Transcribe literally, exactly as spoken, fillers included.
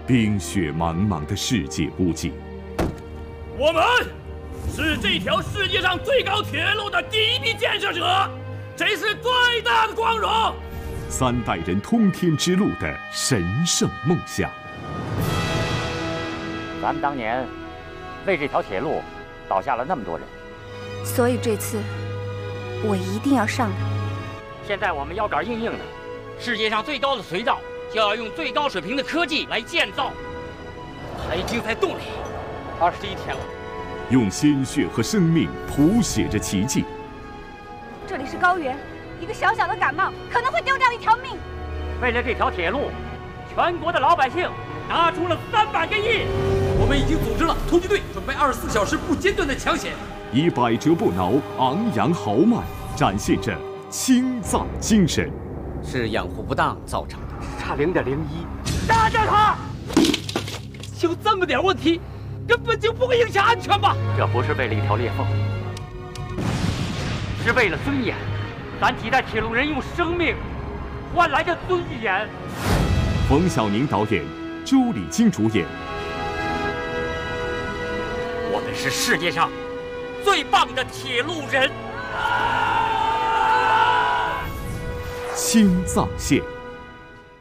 冰雪茫茫的世界屋脊。 我们是这条世界上最高铁路的第一批建设者，这是最大的光荣。 三代人通天之路的神圣梦想。 咱们当年为这条铁路倒下了那么多人， 所以这次我一定要上来。 现在我们腰杆硬硬的，世界上最高的隧道就要用最高水平的科技来建造。它已经在动力，二十一天了。 用鲜血和生命谱写着奇迹。 这里是高原，一个小小的感冒可能会丢掉一条命。 为了这条铁路，全国的老百姓拿出了三百个亿。 我们已经组织了突击队，准备二十四小时不间断的抢险。 以百折不挠、昂扬豪迈，展现着青藏精神。 是养护不当造成的， 差零点零一， 杀掉他！就这么点问题，根本就不会影响安全吧？ 这不是为了一条裂缝，是为了尊严。咱几代铁路人用生命换来的尊严。 冯小宁导演，朱丽金主演。 我们是世界上最棒的铁路人。 青藏线。